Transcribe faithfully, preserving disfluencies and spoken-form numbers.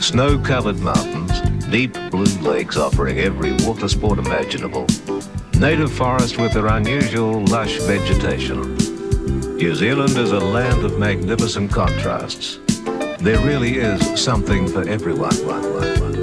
Snow-covered mountains, deep blue lakes offering every water sport imaginable. Native forest with their unusual lush vegetation. New Zealand is a land of magnificent contrasts. There really is something for everyone.